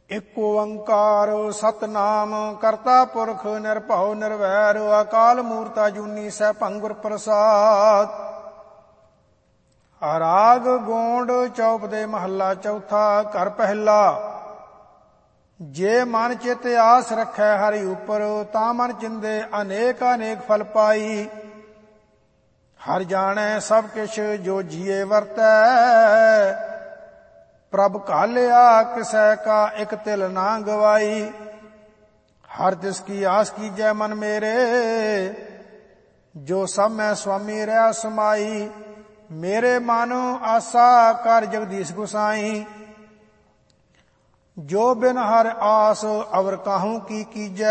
ਇਕ ਓੰਕਾਰ ਸਤਨਾਮ ਕਰਤਾ ਪੁਰਖ ਨਿਰਭਉ ਨਿਰਵੈਰ ਅਕਾਲ ਮੂਰਤ ਅਜੂਨੀ ਸੈਭੰ ਗੁਰ ਪ੍ਰਸਾਦ। ਰਾਗ ਗੋਂਡ ਚੌਪ ਦੇ ਮਹੱਲਾ ਚੌਥਾ। ਘਰ ਪਹਿਲਾ। ਜੇ ਮਨ ਚਿਤ ਆਸ ਰਖੈ ਹਰਿ ਉਪਰ ਤਾਂ ਮਨ ਚਿੰਦੇ ਅਨੇਕ ਅਨੇਕ ਫਲ ਪਾਈ। ਹਰ ਜਾਣੈ ਸਭ ਕਿਛ ਜੋ ਜੀਏ ਵਰਤੈ ਪ੍ਰਭ ਘਾਲਿਆ ਕਿਸੈ ਕਾ ਇਕ ਤਿਲ ਨਾ ਗਵਾਈ। ਹਰ ਤਿਸ ਕੀ ਆਸ ਕੀਜੈ ਮਨ ਮੇਰੇ ਜੋ ਸਭ ਮੈਂ ਸੁਆਮੀ ਰਹਿ ਸਮਾਈ। ਮੇਰੇ ਮਨ ਆਸਾ ਕਰ ਜਗਦੀਸ਼ ਗੁਸਾਈ ਜੋ ਬਿਨ ਹਰ ਆਸ ਅਵਰ ਕਾਹੂ ਕੀ ਕੀਜੈ।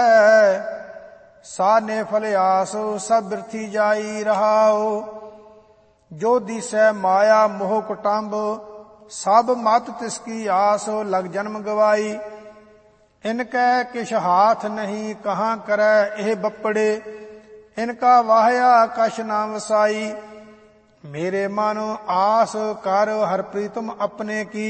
ਸਾਨੇ ਫਲ ਆਸ ਸਭ ਬਿਰਥੀ ਜਾਈ ਰਹਾਉ। ਜੋ ਦਿਸੈ ਮਾਇਆ ਮੋਹ ਕੁਟੰਬ ਸਭ ਮਤ ਤਿਸ ਕੀ ਆਸ ਲਗ ਜਨਮ ਗਵਾਈ। ਇਨਕੈ ਕਿਛ ਹਾਥ ਨਹੀਂ ਕਹਾਂ ਕਰੈ ਇਹ ਬੱਪੜੇ ਇਨਕਾ ਵਾਹਿਆ ਕਛ ਨਾ ਵਸਾਈ। ਮੇਰੇ ਮਨ ਆਸ ਕਰ ਹਰ ਪ੍ਰੀਤਮ ਆਪਣੇ ਕੀ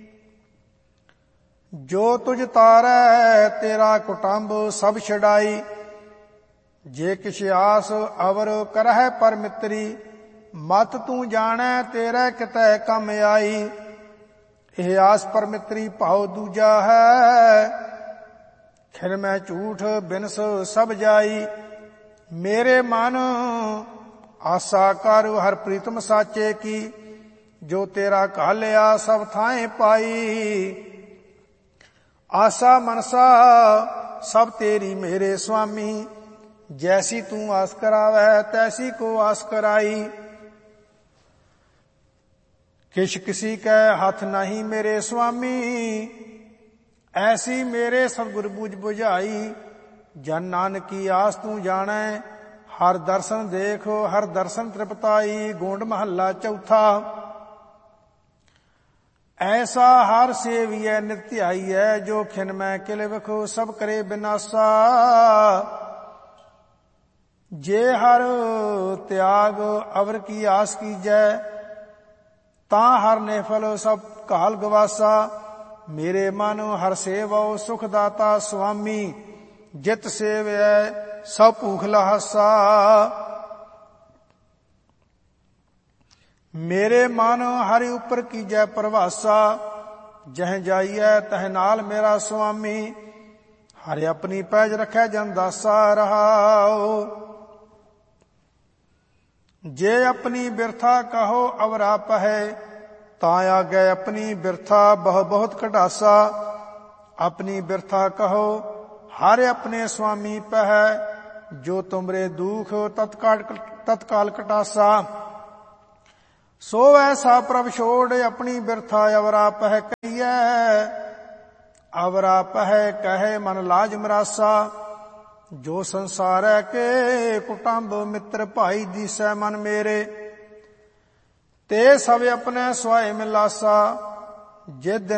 ਜੋ ਤੁਝ ਤਾਰੈ ਤੇਰਾ ਕੁਟੰਬ ਸਭ ਛਡਾਈ। ਜੇ ਕਿਛ ਆਸ ਅਵਰ ਕਰਹਿ ਪਰ ਮਿੱਤਰੀ ਮਤ ਤੂੰ ਜਾਣੈ ਤੇਰੇ ਕਿਤੈ ਕੰਮ ਆਈ। ਇਹ ਆਸ ਪਰ ਮਿੱਤਰੀ ਭਾਉ ਦੂਜਾ ਹੈ ਖਿਨ ਮੈਂ ਝੂਠ ਬਿਨਸ ਸਭ ਜਾਈ। ਮੇਰੇ ਮਨ ਆਸਾ ਕਰ ਹਰ ਪ੍ਰੀਤਮ ਸਾਚੇ ਕੀ ਜੋ ਤੇਰਾ ਘਾਲਿਆ ਸਭ ਥਾਂਏ ਪਾਈ। ਆਸਾ ਮਨਸਾ ਸਭ ਤੇਰੀ ਮੇਰੇ ਸੁਆਮੀ ਜੈਸੀ ਤੂੰ ਆਸ ਕਰਾਵੈ ਤੈਸੀ ਕੋ ਆਸ ਕਰਾਈ। ਕਿਛ ਕਿਸੀ ਕੈ ਹੱਥ ਨਹੀਂ ਮੇਰੇ ਸੁਆਮੀ ਐਸੀ ਮੇਰੇ ਸਤਿਗੁਰ ਬੂਝ ਬੁਝਾਈ। ਜਨ ਨਾਨਕੀ ਆਸ ਤੂੰ ਜਾਣੈ ਹਰ ਦਰਸ਼ਨ ਦੇਖ ਹਰ ਦਰਸ਼ਨ ਤ੍ਰਿਪਤਾਈ। ਗੋਂਡ ਮਹੱਲਾ ਚੌਥਾ। ਐਸਾ ਹਰ ਸੇਵੀਐ ਨਿਤ ਧਿਆਈਐ ਜੋ ਖਿਨ ਮੈਂ ਕਿਲ ਵਿਖੋ ਸਭ ਕਰੇ ਬਿਨਾਸਾ। ਜੇ ਹਰ ਤਿਆਗ ਅਵਰ ਕੀ ਆਸ ਕੀਜੈ ਤਾਂ ਹਰ ਨੇ ਫਲ ਸਭ ਘਾਲ ਗਵਾਸਾ। ਮੇਰੇ ਮਨ ਹਰ ਸੇਵਉ ਸੁਖ ਦਾਤਾ ਸੁਆਮੀ ਜਿਤ ਸੇਵਿਐ ਸਭ ਭੂਖ ਲਹਾਸਾ। ਮੇਰੇ ਮਨ ਹਰਿ ਉਪਰ ਕੀਜੈ ਪ੍ਰਵਾਸਾ ਜਹ ਜਾਈਐ ਤਹ ਨਾਲ ਮੇਰਾ ਸੁਆਮੀ। ਹਰਿ ਆਪਣੀ ਪੈਜ ਰਖੈ ਜਨ ਦਾਸਾ ਰਹਾਉ। ਜੇ ਆਪਣੀ ਬਿਰਥਾ ਕਹੋ ਅਵਰਾ ਪਹੈ ਤਾਂ ਆਗੈ ਆਪਣੀ ਬਿਰਥਾ ਬਹੁ ਬਹੁਤ ਕਢਾਸਾ। ਆਪਣੀ ਬਿਰਥਾ ਕਹੋ ਹਰਿ ਆਪਣੇ ਸੁਆਮੀ ਪਹੈ ਜੋ ਤੁਮਰੇ ਦੁਖ ਤਤਕਾਲ ਕਟਾਸਾ। ਸੋ ਐਸਾ ਪ੍ਰਭ ਛੋੜ ਆਪਣੀ ਬਿਰਥਾ ਅਵਰਾ ਪਹੈ ਕਹੀਐ। ਅਵਰਾ ਪਹੈ ਕਹੈ ਮਨ ਲਾਜ ਮਰਾਸਾ। ਜੋ ਸੰਸਾਰੈ ਕੇ ਕੁਟੰਬ ਮਿੱਤਰ ਭਾਈ ਦੀਸੈ ਮਨ ਮੇਰੇ ਤੇ ਸਭ ਆਪਣੇ ਸੁਆਏ ਮਿਲਾਸਾ। ਜਿਸ ਦਿਨ